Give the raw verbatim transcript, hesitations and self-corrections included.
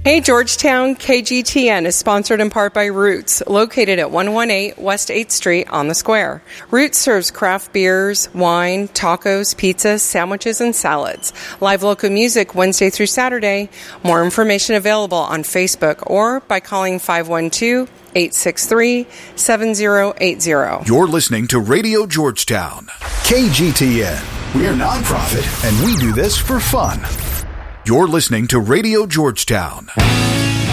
Hey Georgetown, K G T N is sponsored in part by Roots, located at one eighteen West eighth Street on the Square. Roots serves craft beers, wine, tacos, pizzas, sandwiches, and salads. Live local music Wednesday through Saturday. More information available on Facebook or by calling five one two, eight six three, seven zero eight zero. You're listening to Radio Georgetown. K G T N. We're nonprofit, and we do this for fun. You're listening to Radio Georgetown.